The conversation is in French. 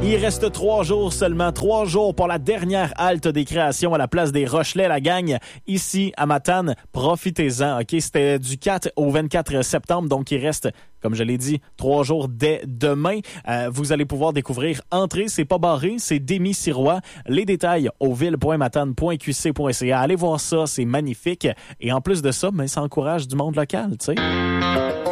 Il reste 3 jours seulement, 3 jours pour la dernière halte des créations à la place des Rochelais, la gang, ici à Matane. Profitez-en, OK? C'était du 4 au 24 septembre, donc il reste, comme je l'ai dit, 3 jours dès demain. Vous allez pouvoir découvrir Entrée, c'est pas barré, c'est Demi Sirois. Les détails au ville.matane.qc.ca. Allez voir ça, c'est magnifique. Et en plus de ça, ça encourage du monde local, tu sais.